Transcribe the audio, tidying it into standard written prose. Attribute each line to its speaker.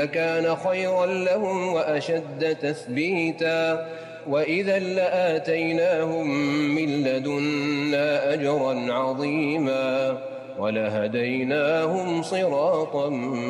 Speaker 1: كان خيرا لهم وأشد تثبيتا وإذا لآتيناهم من لدنا أجرا عظيما ولهديناهم صراطا